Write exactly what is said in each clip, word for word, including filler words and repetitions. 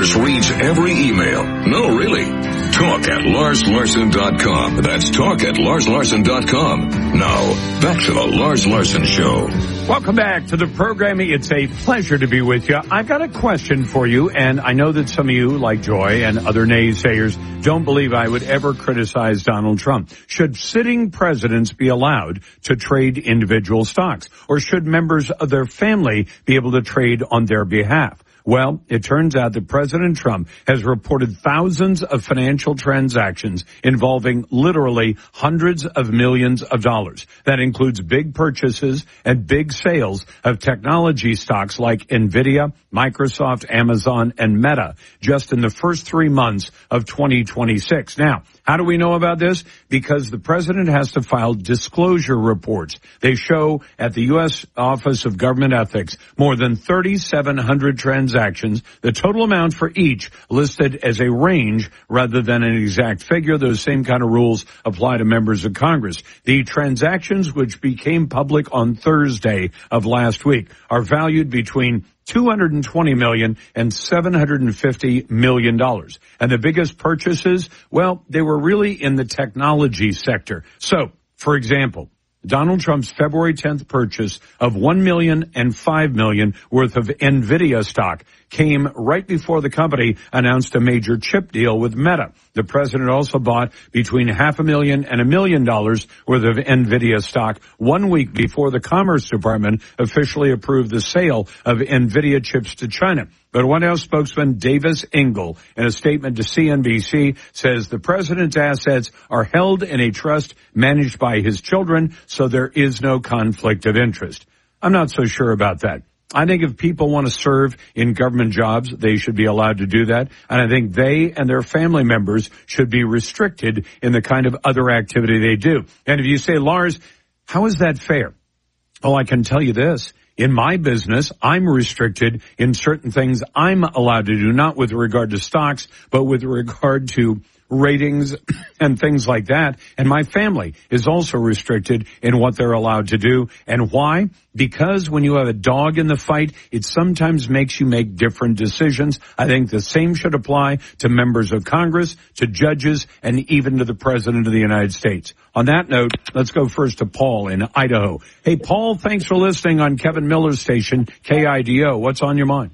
Lars reads every email. No, really. Talk at Lars Larson dot com. That's talk at Lars Larson dot com. Now, back to the Lars Larson Show. Welcome back to the programming. It's a pleasure to be with you. I've got a question for you, and I know that some of you, like Joy and other naysayers, don't believe I would ever criticize Donald Trump. Should sitting presidents be allowed to trade individual stocks, or should members of their family be able to trade on their behalf? Well, it turns out that President Trump has reported thousands of financial transactions involving literally hundreds of millions of dollars. That includes big purchases and big sales of technology stocks like Nvidia, Microsoft, Amazon, and Meta just in the first three months of twenty twenty-six. Now, how do we know about this? Because the president has to file disclosure reports. They show at the U S Office of Government Ethics more than thirty-seven hundred transactions, the total amount for each listed as a range rather than an exact figure. Those same kind of rules apply to members of Congress. The transactions, which became public on Thursday of last week, are valued between two hundred twenty million dollars and seven hundred fifty million dollars. And the biggest purchases, well, they were really in the technology sector. So, for example, Donald Trump's February tenth purchase of one million dollars and five million dollars worth of Nvidia stock came right before the company announced a major chip deal with Meta. The president also bought between half a million and a million dollars worth of Nvidia stock one week before the Commerce Department officially approved the sale of Nvidia chips to China. But White House spokesman Davis Engel, in a statement to C N B C, says the president's assets are held in a trust managed by his children, so there is no conflict of interest. I'm not so sure about that. I think if people want to serve in government jobs, they should be allowed to do that. And I think they and their family members should be restricted in the kind of other activity they do. And if you say, Lars, how is that fair? Oh, I can tell you this. In my business, I'm restricted in certain things I'm allowed to do, not with regard to stocks, but with regard to ratings and things like that. And my family is also restricted in what they're allowed to do. And why? Because when you have a dog in the fight, it sometimes makes you make different decisions. I think the same should apply to members of Congress, to judges, and even to the President of the United States. On that note, let's go first to Paul in Idaho. Hey, Paul, thanks for listening on Kevin Miller's station, K I D O. What's on your mind?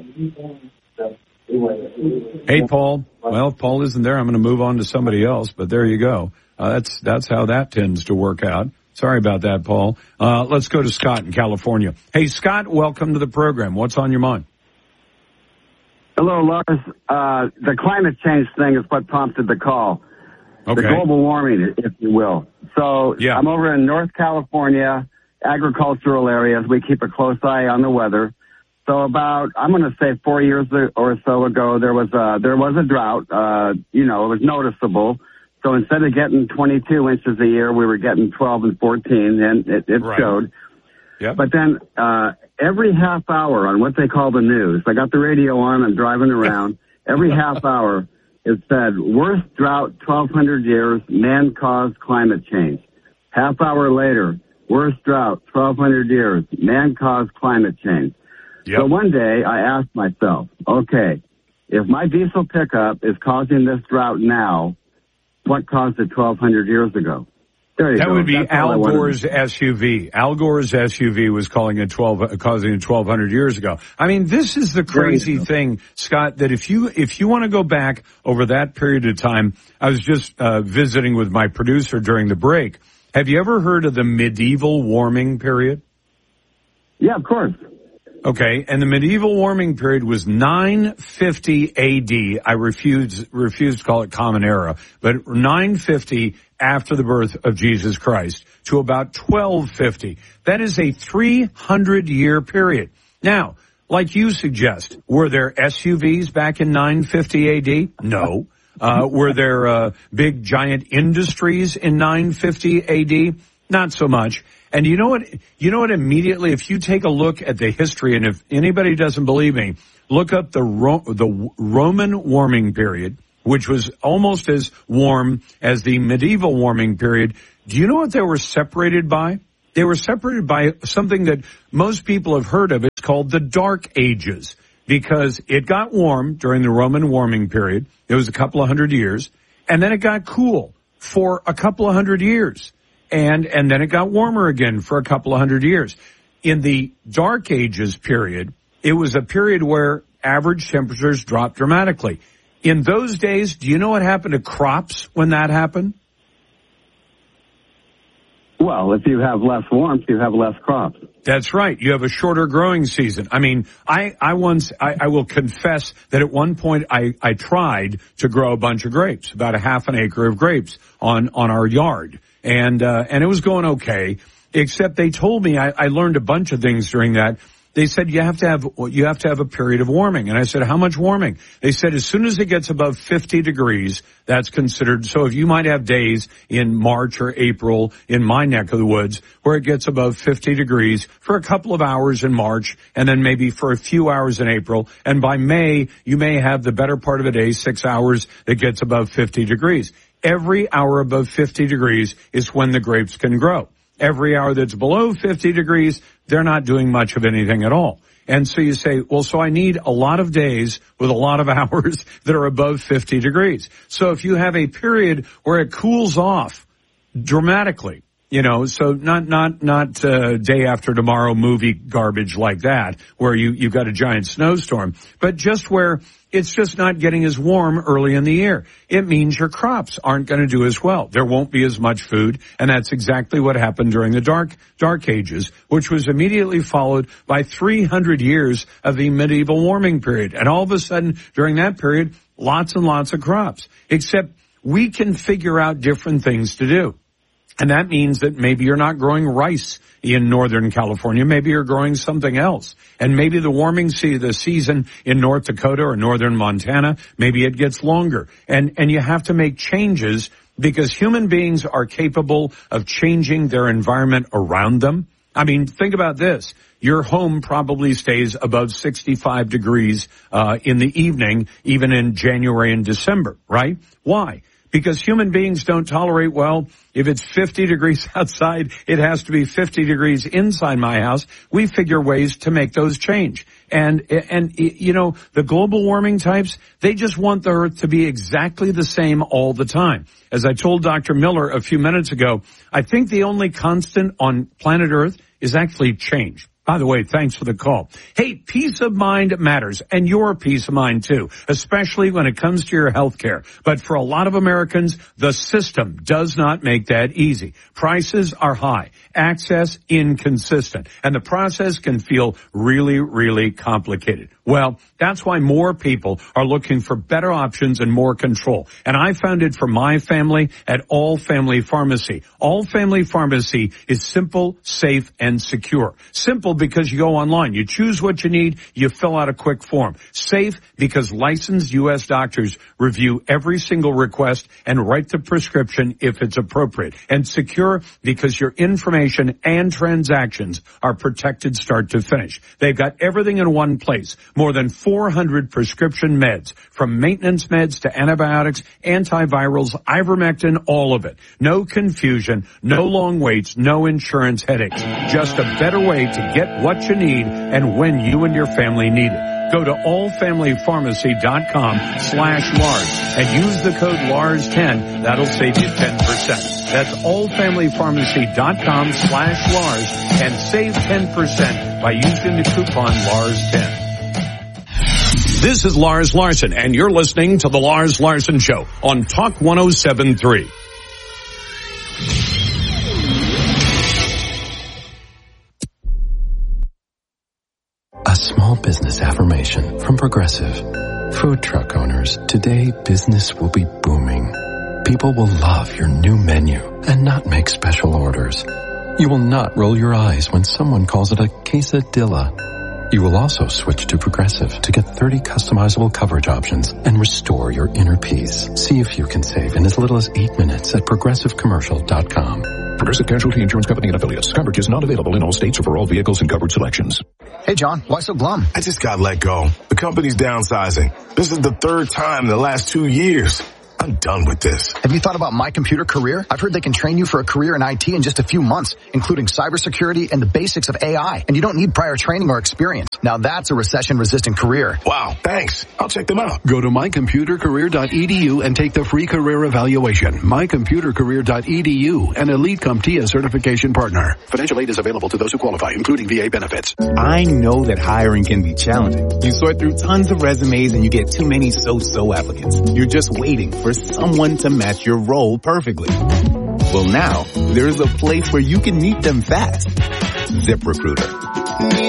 Hey, Paul. Well, if Paul isn't there, I'm going to move on to somebody else, but there you go. Uh, that's that's how that tends to work out. Sorry about that, Paul. Uh, let's go to Scott in California. Hey, Scott, welcome to the program. What's on your mind? Hello, Lars. Uh, the climate change thing is what prompted the call. Okay. The global warming, if you will. So yeah. I'm over in North California, agricultural areas. We keep a close eye on the weather. So about, I'm going to say four years or so ago, there was a, there was a drought. Uh, you know, it was noticeable. So instead of getting twenty-two inches a year, we were getting twelve and fourteen, and it, it right. showed. Yep. But then uh, every half hour on what they call the news, I got the radio on, I'm driving around. Every half hour it said, worst drought, twelve hundred years, man-caused climate change. Half hour later, worst drought, twelve hundred years, man-caused climate change. Yep. So one day I asked myself, okay, if my diesel pickup is causing this drought now, what caused it twelve hundred years ago? There you that go. would be That's Al Gore's S U V. Al Gore's S U V was calling it twelve, causing it twelve hundred years ago. I mean, this is the crazy thing, Scott, that if you, if you want to go back over that period of time, I was just uh, visiting with my producer during the break. Have you ever heard of the medieval warming period? Yeah, of course. Okay, and the medieval warming period was nine fifty A D. I refuse refuse to call it Common Era, but nine fifty after the birth of Jesus Christ to about twelve fifty. That is a three hundred year period. Now, like you suggest, were there S U Vs back in nine fifty A D? No. Uh, were there uh, big giant industries in nine fifty A D? Not so much. And you know what, you know what immediately, if you take a look at the history, and if anybody doesn't believe me, look up the Ro- the Roman warming period, which was almost as warm as the medieval warming period. Do you know what they were separated by? They were separated by something that most people have heard of. It's called the Dark Ages. because it got warm during the Roman warming period. It was a couple of hundred years. And then it got cool for a couple of hundred years. And, and then it got warmer again for a couple of hundred years. In the Dark Ages period, it was a period where average temperatures dropped dramatically. In those days, do you know what happened to crops when that happened? Well, if you have less warmth, you have less crops. That's right. You have a shorter growing season. I mean, I, I once, I, I will confess that at one point I, I tried to grow a bunch of grapes, about a half an acre of grapes on, on our yard. And, uh, and it was going okay, except they told me, I, I learned a bunch of things during that. They said you have to have, you have to have a period of warming. And I said, how much warming? They said as soon as it gets above fifty degrees, that's considered. So if you might have days in March or April in my neck of the woods where it gets above fifty degrees for a couple of hours in March and then maybe for a few hours in April. And by May, you may have the better part of a day, six hours that gets above fifty degrees. Every hour above fifty degrees is when the grapes can grow. Every hour that's below fifty degrees, they're not doing much of anything at all. And so you say, well, so I need a lot of days with a lot of hours that are above fifty degrees. So if you have a period where it cools off dramatically, you know, so not, not, not, uh, day after tomorrow movie garbage like that, where you, you've got a giant snowstorm, but just where it's just not getting as warm early in the year. It means your crops aren't going to do as well. There won't be as much food, and that's exactly what happened during the dark, dark ages, which was immediately followed by three hundred years of the medieval warming period. And all of a sudden, during that period, lots and lots of crops, except we can figure out different things to do. And that means that maybe you're not growing rice in Northern California. Maybe you're growing something else. And maybe the warming se- the season in North Dakota or Northern Montana, maybe it gets longer. And, and you have to make changes because human beings are capable of changing their environment around them. I mean, think about this. Your home probably stays above sixty-five degrees, uh, in the evening, even in January and December, right? Why? Because human beings don't tolerate, well, if it's fifty degrees outside, it has to be fifty degrees inside my house. We figure ways to make those change. And, and, you know, the global warming types, they just want the earth to be exactly the same all the time. As I told Doctor Miller a few minutes ago, I think the only constant on planet Earth is actually change. By the way, thanks for the call. Hey, peace of mind matters, and your peace of mind too, especially when it comes to your health care. But for a lot of Americans, the system does not make that easy. Prices are high, access inconsistent, and the process can feel really, really complicated. Well, that's why more people are looking for better options and more control. And I found it for my family at All Family Pharmacy. All Family Pharmacy is simple, safe, and secure. Simple because you go online, you choose what you need, you fill out a quick form. Safe because licensed U S doctors review every single request and write the prescription if it's appropriate. And secure because your information and transactions are protected start to finish. They've got everything in one place. More than four hundred prescription meds, from maintenance meds to antibiotics, antivirals, ivermectin, all of it. No confusion, no long waits, no insurance headaches. Just a better way to get what you need and when you and your family need it. Go to all family pharmacy dot com slash Lars and use the code Lars ten. That'll save you ten percent. That's all family pharmacy dot com slash Lars and save ten percent by using the coupon Lars ten. This is Lars Larson, and you're listening to The Lars Larson Show on Talk one oh seven point three. A small business affirmation from Progressive. Food truck owners, today business will be booming. People will love your new menu and not make special orders. You will not roll your eyes when someone calls it a quesadilla. You will also switch to Progressive to get thirty customizable coverage options and restore your inner peace. See if you can save in as little as eight minutes at progressive commercial dot com. Progressive Casualty Insurance Company and Affiliates. Coverage is not available in all states or for all vehicles and covered selections. Hey, John, why so glum? I just got let go. The company's downsizing. This is the third time in the last two years. I'm done with this. Have you thought about My Computer Career? I've heard they can train you for a career in I T in just a few months, including cybersecurity and the basics of A I. And you don't need prior training or experience. Now that's a recession-resistant career. Wow, thanks. I'll check them out. Go to my computer career dot e d u and take the free career evaluation. my computer career dot e d u, an Elite CompTIA certification partner. Financial aid is available to those who qualify, including V A benefits. I know that hiring can be challenging. You sort through tons of resumes and you get too many so-so applicants. You're just waiting for someone to match your role perfectly. Well, now, there's a place where you can meet them fast. ZipRecruiter.